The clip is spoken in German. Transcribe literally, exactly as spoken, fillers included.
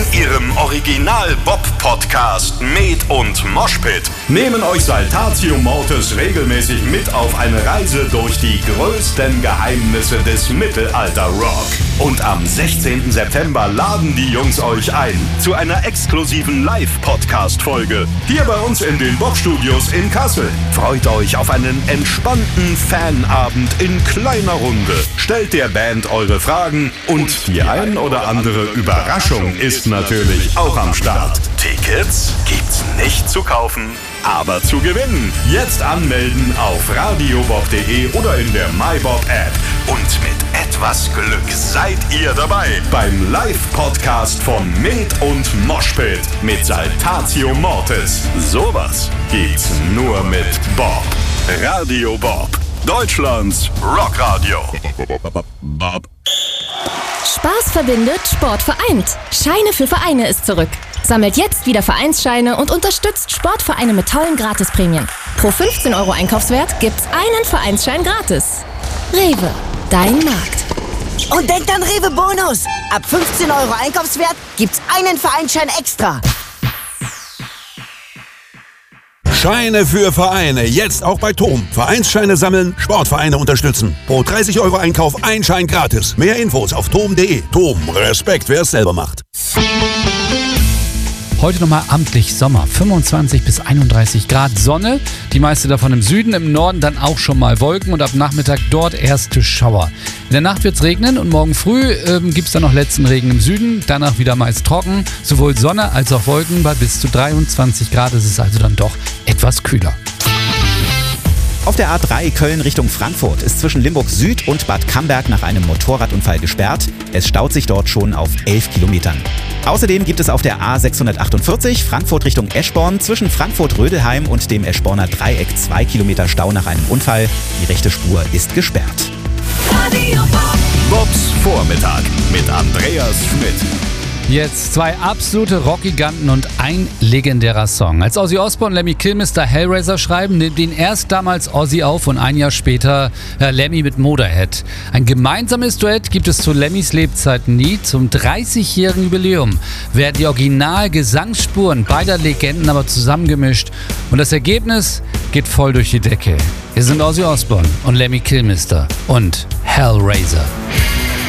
Ihrem Original-Bob-Podcast Med und Moshpit, nehmen euch Saltatio Mortis regelmäßig mit auf eine Reise durch die größten Geheimnisse des Mittelalter-Rock. Und am sechzehnten September laden die Jungs euch ein zu einer exklusiven Live-Podcast-Folge hier bei uns in den Bob-Studios in Kassel. Freut euch auf einen entspannten Fanabend in kleiner Runde. Stellt der Band eure Fragen und die ein oder andere Überraschung ist natürlich auch am Start. Tickets gibt's nicht zu kaufen, aber zu gewinnen. Jetzt anmelden auf radiobob punkt de oder in der MyBob-App. Und mit etwas Glück seid ihr dabei beim Live-Podcast von Med und Moshpit mit Saltatio Mortis. Sowas gibt's nur mit Bob. Radio Bob, Deutschlands Rockradio. Bob. Spaß verbindet, Sport vereint. Scheine für Vereine ist zurück. Sammelt jetzt wieder Vereinsscheine und unterstützt Sportvereine mit tollen Gratisprämien. Pro fünfzehn Euro Einkaufswert gibt's einen Vereinsschein gratis. Rewe, dein Markt. Und denkt an Rewe Bonus. Ab fünfzehn Euro Einkaufswert gibt's einen Vereinsschein extra. Scheine für Vereine, jetzt auch bei Tom. Vereinsscheine sammeln, Sportvereine unterstützen. Pro dreißig Euro Einkauf ein Schein gratis. Mehr Infos auf tom punkt de. Tom, Respekt, wer es selber macht. Heute nochmal amtlich Sommer, fünfundzwanzig bis einunddreißig Grad Sonne, die meiste davon im Süden, im Norden dann auch schon mal Wolken und ab Nachmittag dort erste Schauer. In der Nacht wird es regnen und morgen früh ähm, gibt es dann noch letzten Regen im Süden, danach wieder meist trocken, sowohl Sonne als auch Wolken bei bis zu dreiundzwanzig Grad, es ist also dann doch etwas kühler. Auf der A drei Köln Richtung Frankfurt ist zwischen Limburg Süd und Bad Camberg nach einem Motorradunfall gesperrt. Es staut sich dort schon auf elf Kilometern. Außerdem gibt es auf der A sechshundertachtundvierzig Frankfurt Richtung Eschborn zwischen Frankfurt-Rödelheim und dem Eschborner Dreieck zwei Kilometer Stau nach einem Unfall. Die rechte Spur ist gesperrt. Radio Bob. Bobs Vormittag mit Andreas Schmidt. Jetzt zwei absolute Rockgiganten und ein legendärer Song. Als Ozzy Osbourne und Lemmy Kilmister Hellraiser schreiben, nimmt ihn erst damals Ozzy auf und ein Jahr später äh, Lemmy mit Motorhead. Ein gemeinsames Duett gibt es zu Lemmys Lebzeiten nie. Zum dreißigjährigen Jubiläum werden die Original-Gesangsspuren beider Legenden aber zusammengemischt und das Ergebnis geht voll durch die Decke. Hier sind Ozzy Osbourne und Lemmy Kilmister und Hellraiser.